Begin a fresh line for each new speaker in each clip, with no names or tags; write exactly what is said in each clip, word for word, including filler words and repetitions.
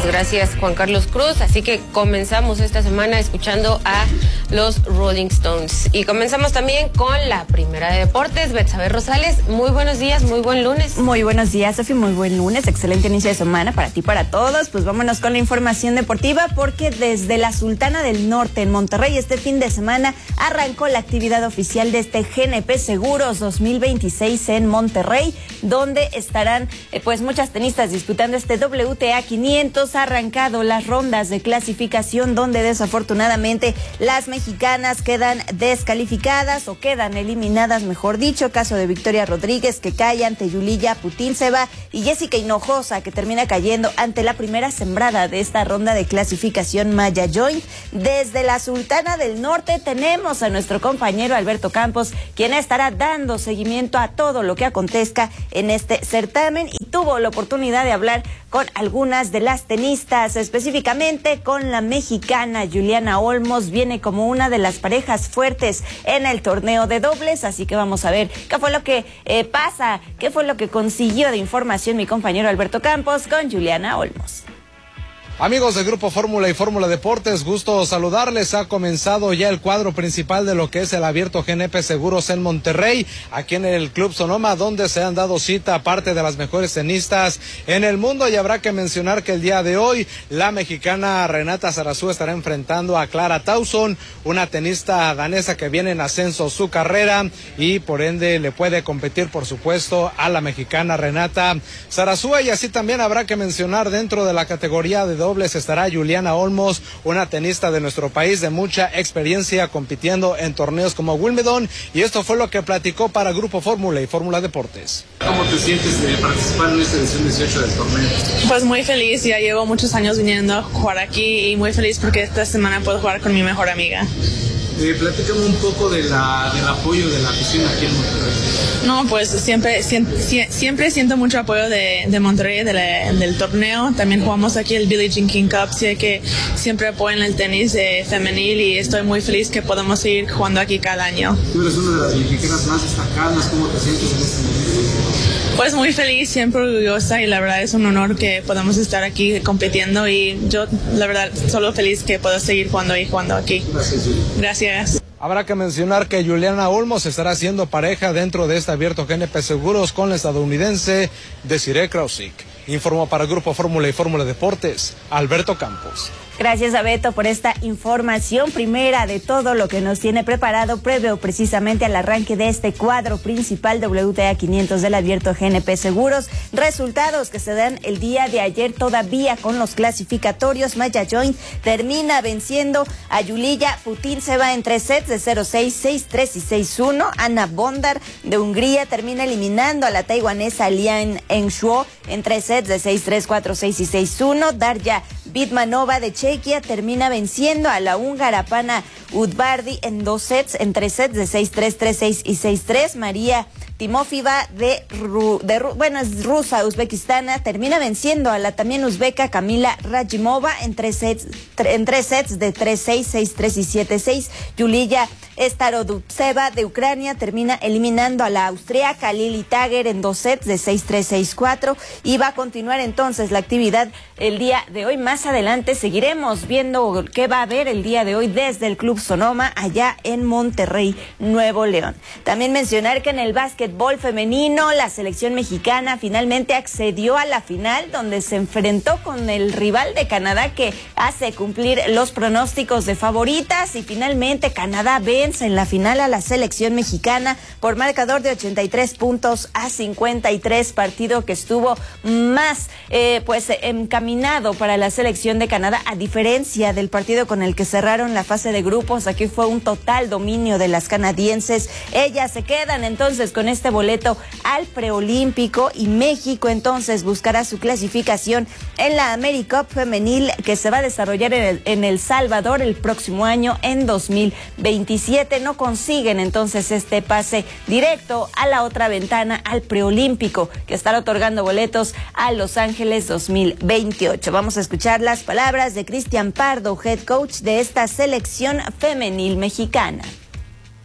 Muchísimas gracias, Juan Carlos Cruz. Así que comenzamos esta semana escuchando a los Rolling Stones. Y comenzamos también con la primera de deportes. Betsabe Rosales, muy buenos días, muy buen lunes.
Muy buenos días, Sofi, muy buen lunes. Excelente inicio de semana para ti, para todos. Pues vámonos con la información deportiva, porque desde la Sultana del Norte, en Monterrey, este fin de semana arrancó la actividad oficial de este G N P Seguros dos mil veintiséis en Monterrey, donde estarán eh, pues muchas tenistas disputando este W T A quinientos. Ha arrancado las rondas de clasificación, donde desafortunadamente las mexicanas quedan descalificadas o quedan eliminadas, mejor dicho. Caso de Victoria Rodríguez, que cae ante Yuliya Putintseva, y Jessica Hinojosa, que termina cayendo ante la primera sembrada de esta ronda de clasificación, Maya Joint. Desde la Sultana del Norte tenemos a nuestro compañero Alberto Campos, quien estará dando seguimiento a todo lo que acontezca en este certamen, y tuvo la oportunidad de hablar con algunas de las tenistas, específicamente con la mexicana Juliana Olmos. Viene como una de las parejas fuertes en el torneo de dobles, así que vamos a ver qué fue lo que eh, pasa, qué fue lo que consiguió de información mi compañero Alberto Campos con Juliana Olmos.
Amigos de Grupo Fórmula y Fórmula Deportes, gusto saludarles. Ha comenzado ya el cuadro principal de lo que es el abierto G N P Seguros en Monterrey, aquí en el Club Sonoma, donde se han dado cita a parte de las mejores tenistas en el mundo. Y habrá que mencionar que el día de hoy la mexicana Renata Zarazúa estará enfrentando a Clara Tauson, una tenista danesa que viene en ascenso su carrera y por ende le puede competir, por supuesto, a la mexicana Renata Zarazúa. Y así también habrá que mencionar dentro de la categoría de dobles estará Juliana Olmos, una tenista de nuestro país de mucha experiencia compitiendo en torneos como Wimbledon, y esto fue lo que platicó para Grupo Fórmula y Fórmula Deportes.
¿Cómo te sientes de participar en esta edición dieciocho del torneo?
Pues muy feliz, ya llevo muchos años viniendo a jugar aquí y muy feliz porque esta semana puedo jugar con mi mejor amiga.
Eh, platícame un poco de la, del apoyo de la afición aquí en Monterrey.
No, pues siempre siempre, siempre siento mucho apoyo de, de Monterrey, de la, del torneo. También jugamos aquí el Billie Jean King Cup, sé que siempre apoyan el tenis eh, femenil, y estoy muy feliz que podamos seguir jugando aquí cada año.
Tú eres una de las mexicanas más destacadas, ¿cómo te sientes en este momento?
Pues muy feliz, siempre orgullosa, y la verdad es un honor que podamos estar aquí compitiendo, y yo la verdad solo feliz que puedo seguir jugando y jugando aquí.
Gracias, Julia.
Gracias.
Habrá que mencionar que Juliana Olmos estará haciendo pareja dentro de este abierto G N P Seguros con la estadounidense Desiree Krausik. Informó para Grupo Fórmula y Fórmula Deportes, Alberto Campos.
Gracias a Beto por esta información primera de todo lo que nos tiene preparado previo precisamente al arranque de este cuadro principal W T A quinientos del abierto G N P Seguros. Resultados que se dan el día de ayer todavía con los clasificatorios. Maya Joint termina venciendo a Yuliya Putintseva en tres sets de cero seis, seis tres y seis uno. Ana Bondar de Hungría termina eliminando a la taiwanesa Lian Enshuo en tres sets de seis tres, cuatro seis y seis uno. Darya Bitmanova de Chequia termina venciendo a la húngara Pana Udvardi en dos sets, en tres sets de seis tres, tres seis y seis tres. María Timofeva de, Ru, de Ru, bueno, es rusa, uzbekistana, termina venciendo a la también uzbeca Kamila Rajimova en tres sets, tre, en tres sets de tres seis, seis tres y siete seis. Yuliya Starodubtseva de Ucrania termina eliminando a la austriaca Lili Tager en dos sets de seis tres, seis cuatro, y va a continuar entonces la actividad el día de hoy. Más adelante seguiremos viendo qué va a haber el día de hoy desde el Club Sonoma allá en Monterrey, Nuevo León. También mencionar que en el básquetbol femenino la selección mexicana finalmente accedió a la final, donde se enfrentó con el rival de Canadá, que hace cumplir los pronósticos de favoritas, y finalmente Canadá vence en la final a la selección mexicana por marcador de ochenta y tres puntos a cincuenta y tres, partido que estuvo más eh, pues encaminado para la selección de Canadá, a diferencia del partido con el que cerraron la fase de grupos. Aquí fue un total dominio de las canadienses. Ellas se quedan entonces con este boleto al preolímpico, y México entonces buscará su clasificación en la AmeriCup femenil, que se va a desarrollar en el, en El Salvador el próximo año, en dos mil veintisiete. No consiguen entonces este pase directo a la otra ventana, al preolímpico, que estará otorgando boletos a Los Ángeles dos mil veintiocho. Vamos a escuchar las palabras de Cristian Pardo, head coach de esta selección femenil mexicana.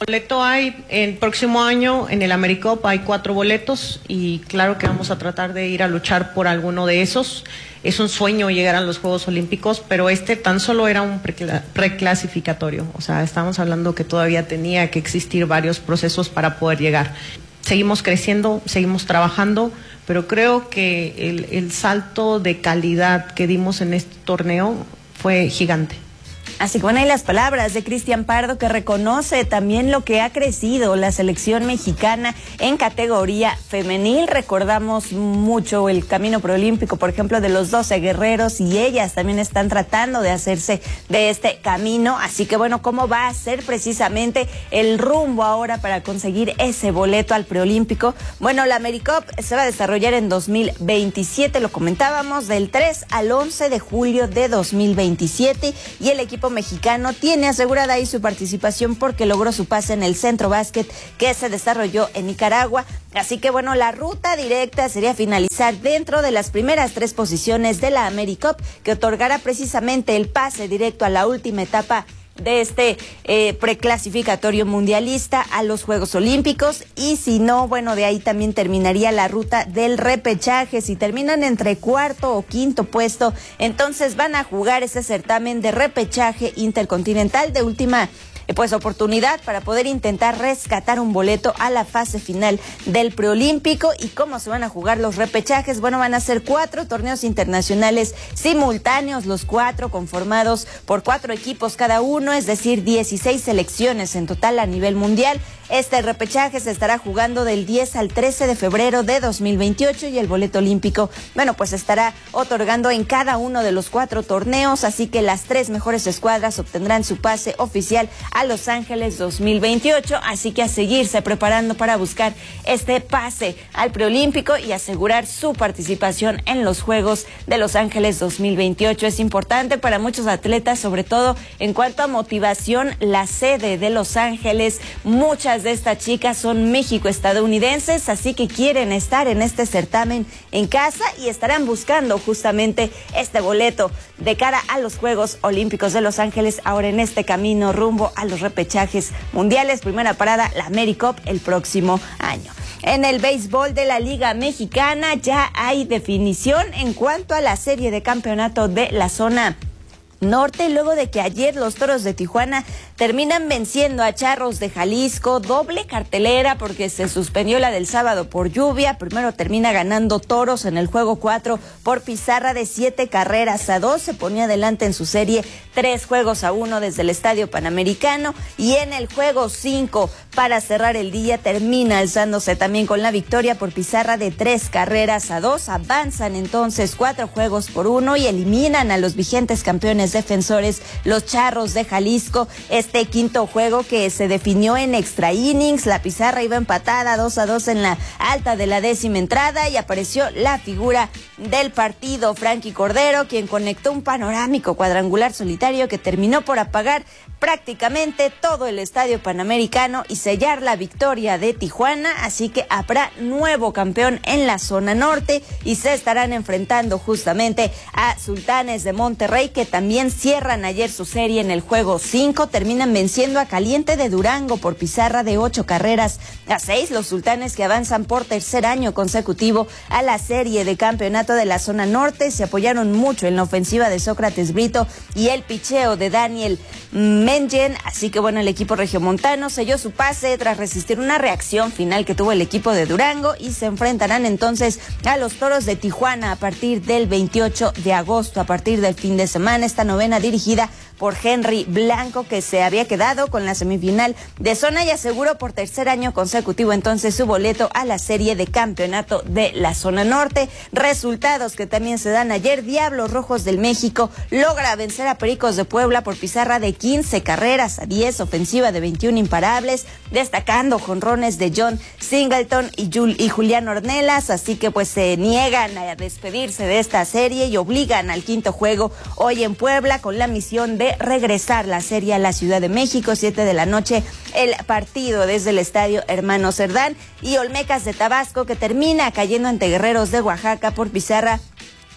Boleto hay el próximo año en el AmeriCup, hay cuatro boletos y claro que vamos a tratar de ir a luchar por alguno de esos. Es un sueño llegar a los Juegos Olímpicos, pero este tan solo era un preclasificatorio. O sea, estamos hablando que todavía tenía que existir varios procesos para poder llegar. Seguimos creciendo, seguimos trabajando, pero creo que el, el salto de calidad que dimos en este torneo fue gigante.
Así que bueno, hay las palabras de Cristian Pardo, que reconoce también lo que ha crecido la selección mexicana en categoría femenil. Recordamos mucho el camino preolímpico, por ejemplo, de los doce guerreros, y ellas también están tratando de hacerse de este camino. Así que bueno, ¿cómo va a ser precisamente el rumbo ahora para conseguir ese boleto al preolímpico? Bueno, la AmeriCup se va a desarrollar en dos mil veintisiete, lo comentábamos, del tres al once de julio de dos mil veintisiete, y el equipo mexicano tiene asegurada ahí su participación porque logró su pase en el Centro Básquet que se desarrolló en Nicaragua. Así que bueno, la ruta directa sería finalizar dentro de las primeras tres posiciones de la AmeriCup, que otorgará precisamente el pase directo a la última etapa de este eh, preclasificatorio mundialista a los Juegos Olímpicos. Y si no, bueno, de ahí también terminaría la ruta del repechaje. Si terminan entre cuarto o quinto puesto, entonces van a jugar ese certamen de repechaje intercontinental de última pues oportunidad para poder intentar rescatar un boleto a la fase final del preolímpico. ¿Y cómo se van a jugar los repechajes? Bueno, van a ser cuatro torneos internacionales simultáneos, los cuatro conformados por cuatro equipos cada uno, es decir, dieciséis selecciones en total a nivel mundial. Este repechaje se estará jugando del diez al trece de febrero de dos mil veintiocho, y el boleto olímpico, bueno, pues estará otorgando en cada uno de los cuatro torneos, así que las tres mejores escuadras obtendrán su pase oficial a Los Ángeles dos mil veintiocho, así que a seguirse preparando para buscar este pase al preolímpico y asegurar su participación en los Juegos de Los Ángeles dos mil veintiocho. Es importante para muchos atletas, sobre todo en cuanto a motivación, la sede de Los Ángeles. Muchas de estas chicas son México-estadounidenses, así que quieren estar en este certamen en casa y estarán buscando justamente este boleto de cara a los Juegos Olímpicos de Los Ángeles, ahora en este camino rumbo a los repechajes mundiales. Primera parada, la AmeriCup el próximo año. En el béisbol de la Liga Mexicana ya hay definición en cuanto a la serie de campeonato de la zona norte, luego de que ayer los Toros de Tijuana terminan venciendo a Charros de Jalisco. Doble cartelera porque se suspendió la del sábado por lluvia. Primero termina ganando Toros en el juego cuatro por pizarra de siete carreras a dos. Se ponía adelante en su serie tres juegos a uno desde el Estadio Panamericano. Y en el juego cinco, para cerrar el día, termina alzándose también con la victoria por pizarra de tres carreras a dos. Avanzan entonces cuatro juegos por uno y eliminan a los vigentes campeones defensores, los Charros de Jalisco. Este quinto juego que se definió en extra innings, la pizarra iba empatada dos a dos en la alta de la décima entrada, y apareció la figura del partido, Frankie Cordero, quien conectó un panorámico cuadrangular solitario que terminó por apagar prácticamente todo el Estadio Panamericano y sellar la victoria de Tijuana. Así que habrá nuevo campeón en la zona norte y se estarán enfrentando justamente a Sultanes de Monterrey, que también cierran ayer su serie en el juego cinco. Terminan venciendo a Caliente de Durango por pizarra de ocho carreras a seis. Los Sultanes, que avanzan por tercer año consecutivo a la serie de campeonato de la zona norte, se apoyaron mucho en la ofensiva de Sócrates Brito y el picheo de Daniel Mengen. Así que bueno, el equipo regiomontano selló su pase tras resistir una reacción final que tuvo el equipo de Durango, y se enfrentarán entonces a los Toros de Tijuana a partir del veintiocho de agosto, a partir del fin de semana. Esta novena dirigida por Henry Blanco, que se había quedado con la semifinal de zona y aseguró por tercer año consecutivo entonces su boleto a la serie de campeonato de la zona norte. Resultados que también se dan ayer. Diablos Rojos del México logra vencer a Pericos de Puebla por pizarra de quince carreras a diez, ofensiva de veintiún imparables, destacando jonrones de John Singleton y, Jul y Julián Ornelas. Así que pues se niegan a despedirse de esta serie y obligan al quinto juego hoy en Puebla, con la misión de regresar la serie a la Ciudad de México. Siete de la noche el partido desde el Estadio Hermano Cerdán. Y Olmecas de Tabasco, que termina cayendo ante Guerreros de Oaxaca por pizarra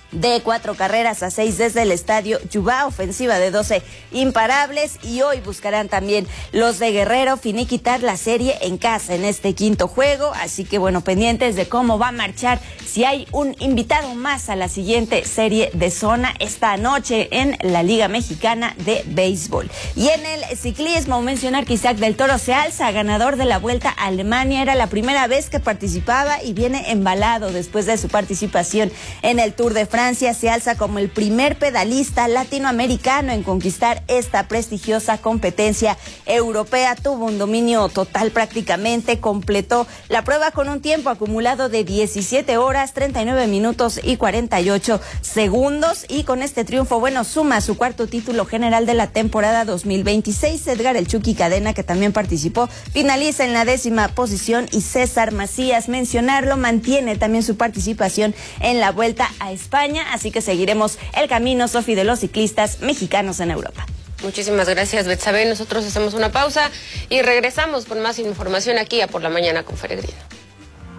de cuatro carreras a seis desde el estadio Yubá, ofensiva de doce imparables, y hoy buscarán también los de Guerrero finiquitar la serie en casa en este quinto juego, así que bueno, pendientes de cómo va a marchar, si hay un invitado más a la siguiente serie de zona esta noche en la Liga Mexicana de Béisbol. Y en el ciclismo, mencionar que Isaac del Toro se alza ganador de la Vuelta a Alemania, era la primera vez que participaba y viene embalado después de su participación en el Tour de Francia. Se alza como el primer pedalista latinoamericano en conquistar esta prestigiosa competencia europea. Tuvo un dominio total prácticamente, completó la prueba con un tiempo acumulado de diecisiete horas, treinta y nueve minutos y cuarenta y ocho segundos, y con este triunfo, bueno, suma su cuarto título general de la temporada dos mil veintiséis. Edgar El Chucky Cadena, que también participó, finaliza en la décima posición, y César Macías, mencionarlo, mantiene también su participación en la Vuelta a España. Así que seguiremos el camino, Sofi, de los ciclistas mexicanos en Europa.
Muchísimas gracias, Betsabe. Nosotros hacemos una pausa y regresamos con más información aquí a Por la Mañana con Feregrino.